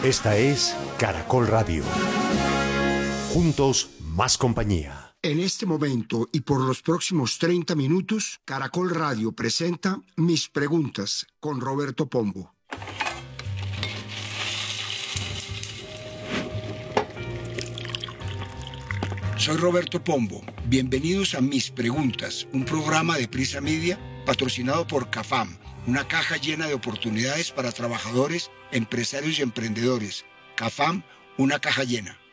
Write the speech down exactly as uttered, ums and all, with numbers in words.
Esta es Caracol Radio. Juntos, más compañía. En este momento y por los próximos treinta minutos, Caracol Radio presenta Mis Preguntas con Roberto Pombo. Soy Roberto Pombo. Bienvenidos a Mis Preguntas, un programa de Prisa Media patrocinado por CAFAM, una caja llena de oportunidades para trabajadores, empresarios y emprendedores. CAFAM, una caja llena.